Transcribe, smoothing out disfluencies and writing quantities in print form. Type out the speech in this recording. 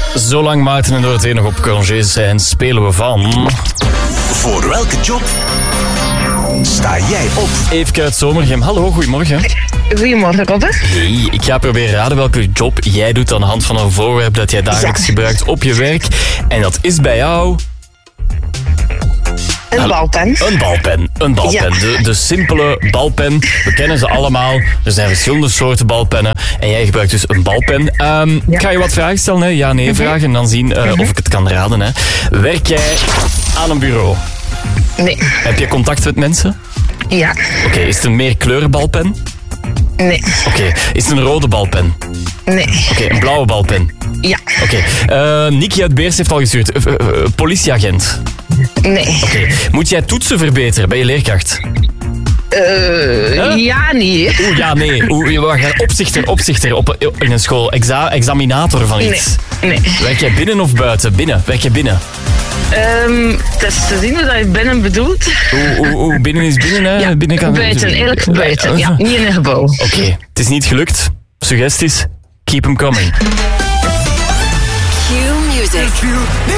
Zolang Maarten en Dorothee nog op congé zijn, spelen we van... Voor welke job sta jij op? Eefke uit Zomergem. Hallo, goedemorgen. Goedemorgen, Robert. Hey, ik ga proberen raden welke job jij doet aan de hand van een voorwerp dat jij dagelijks gebruikt op je werk. En dat is bij jou... Een balpen. Een balpen. Ja. De simpele balpen. We kennen ze allemaal. Er zijn verschillende soorten balpennen. En jij gebruikt dus een balpen. Ik ga je wat vragen stellen, hè? Ja-nee vragen. En dan zien of ik het kan raden. Hè. Werk jij aan een bureau? Nee. Heb je contact met mensen? Ja. Oké, is het een meerkleurenbalpen? Nee. Oké, is het een rode balpen? Nee. Oké, een blauwe balpen? Ja. Oké, Nicky uit Beers heeft al gestuurd. Politieagent? Nee. Oké, moet jij toetsen verbeteren? Ben je leerkracht? Ja, nee. Oeh, ja, nee. Opzichter in een school. Examinator van iets. Nee. Werk jij binnen of buiten? Binnen. Werk jij binnen? Het is te zien hoe dat je binnen bedoelt. Binnen is binnen, hè? Ja, binnen kan... buiten. Eigenlijk buiten. Ja, niet in een gebouw. Oké, het is niet gelukt. Suggesties? Keep them coming. Q Music.